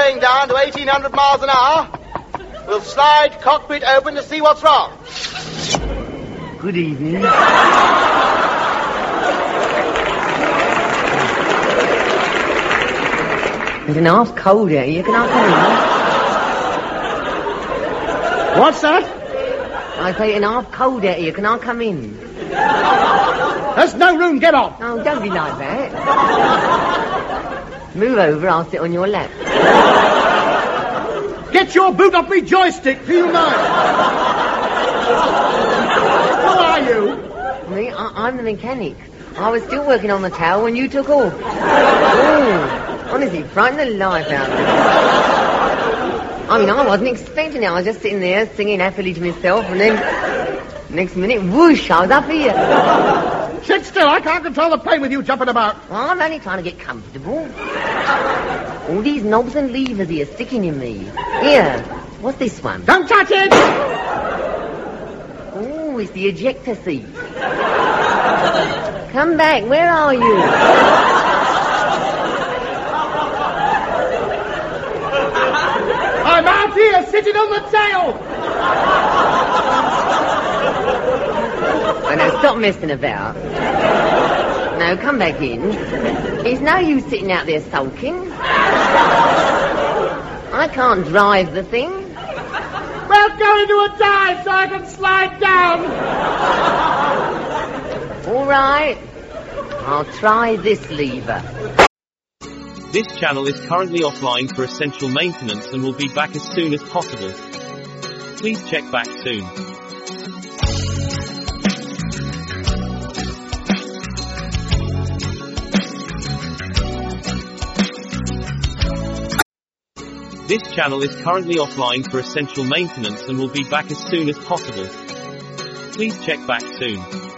slowing down to 1,800 miles an hour. We'll slide cockpit open to see what's wrong. Good evening. It's an half cold out here. Can I come in? What's that? I say it's an half cold out here. Can I come in? There's no room. Get off. Oh, don't be like that. Move over. I'll sit on your lap. Get your boot off me joystick. Do you mind? Who are you? Me? I'm the mechanic. I was still working on the tower when you took off. Oh, honestly, frightened the life out of me. I mean, I wasn't expecting it. I was just sitting there singing happily to myself, and then next minute, whoosh, I was up here. Sit still. I can't control the plane with you jumping about. Well, I'm only trying to get comfortable. All these knobs and levers here sticking in me. Here, what's this one? Don't touch it! Oh, it's the ejector seat. Come back, where are you? I'm out here sitting on the tail! Oh, now, stop messing about. No, come back in. It's no use sitting out there sulking. I can't drive the thing. Well, go into a dive so I can slide down. All right. I'll try this lever. This channel is currently offline for essential maintenance and will be back as soon as possible. Please check back soon. This channel is currently offline for essential maintenance and will be back as soon as possible. Please check back soon.